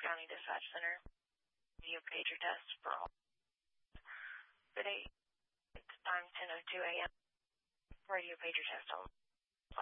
County Dispatch Center. Radio pager test for all. Good day. It's time 10:02 a.m. Radio pager test on.